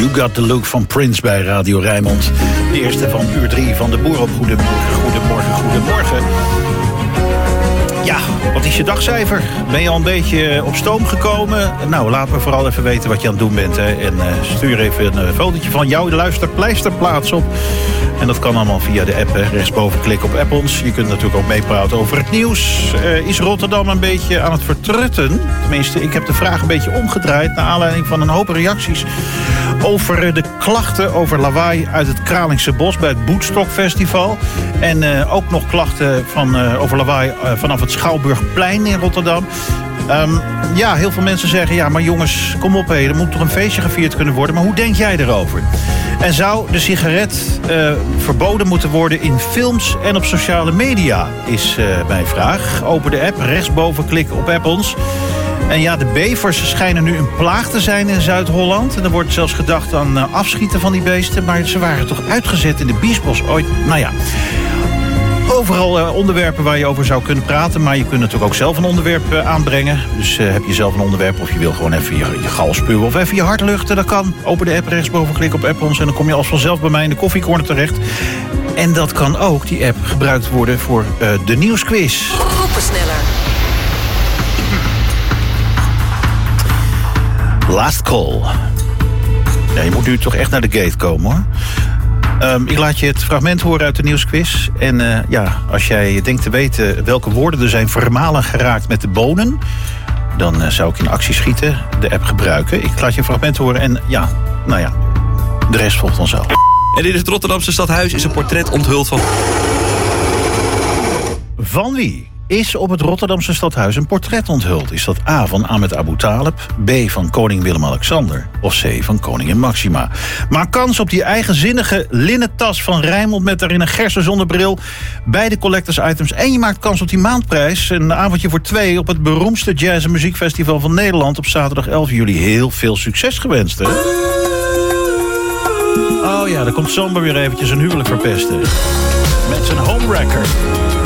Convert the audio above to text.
You Got The Look van Prince bij Radio Rijnmond. De eerste van uur 3 van de Boer op Goedemorgen. Ja, wat is je dagcijfer? Ben je al een beetje op stoom gekomen? Nou, laat me vooral even weten wat je aan het doen bent. Hè. En stuur even een fotootje van jouw luisterpleisterplaats op. En dat kan allemaal via de app. Hè. Rechtsboven klik op App-ons. Je kunt natuurlijk ook meepraten over het nieuws. Is Rotterdam een beetje aan het vertrutten? Tenminste, ik heb de vraag een beetje omgedraaid... naar aanleiding van een hoop reacties... over de klachten over lawaai uit het Kralingse Bos... bij het Boetstokfestival. En ook nog klachten over lawaai vanaf het Schouwburgplein in Rotterdam. Ja, heel veel mensen zeggen... ja, maar jongens, kom op, er moet toch een feestje gevierd kunnen worden. Maar hoe denk jij erover? En zou de sigaret verboden moeten worden in films en op sociale media? Is mijn vraag. Open de app, rechtsboven klik op App-ons. En ja, de bevers schijnen nu een plaag te zijn in Zuid-Holland. En er wordt zelfs gedacht aan afschieten van die beesten. Maar ze waren toch uitgezet in de Biesbos ooit? Nou ja... Overal onderwerpen waar je over zou kunnen praten. Maar je kunt natuurlijk ook zelf een onderwerp aanbrengen. Dus heb je zelf een onderwerp of je wil gewoon even je gal spuwen of even je hart luchten. Dat kan. Open de app, rechtsboven klik op App-ons. En dan kom je als vanzelf bij mij in de koffiecorner terecht. En dat kan ook, die app, gebruikt worden voor de nieuwsquiz. Groepensneller. Last call. Ja, je moet nu toch echt naar de gate komen, hoor. Ik laat je het fragment horen uit de nieuwsquiz. En ja, als jij denkt te weten welke woorden er zijn vermalen geraakt met de bonen... dan zou ik in actie schieten, de app gebruiken. Ik laat je een fragment horen en ja, nou ja, de rest volgt dan zo. En in het Rotterdamse stadhuis is een portret onthuld van... Van wie is op het Rotterdamse stadhuis een portret onthuld? Is dat A van Ahmed Abu Talib, B van koning Willem-Alexander of C van koningin Maxima? Maak kans op die eigenzinnige linnen tas van Rijnmond met daarin een gersen zonnebril, beide collectors items en je maakt kans op die maandprijs. Een avondje voor 2 op het beroemdste jazz- en muziekfestival van Nederland op zaterdag 11 juli. Heel veel succes gewenst, hè? Oh ja, daar komt zomaar weer eventjes een huwelijk verpesten. Met zijn home record.